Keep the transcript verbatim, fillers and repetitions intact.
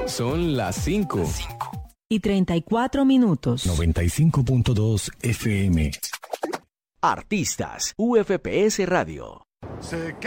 Son las cinco. Y treinta y cuatro minutos. noventa y cinco punto dos F M. Artistas, U F P S Radio.